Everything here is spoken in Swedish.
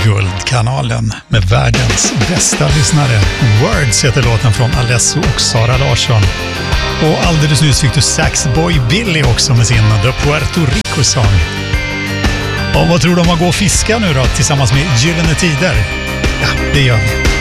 Guldkanalen med världens bästa lyssnare. Words heter låten från Alesso och Sara Larsson. Och alldeles nyss fick du Saxboy Billy också med sin The Puerto Rico-sång. Och vad tror du om att gå och fiska nu då tillsammans med Gyllene Tider? Ja, det gör vi.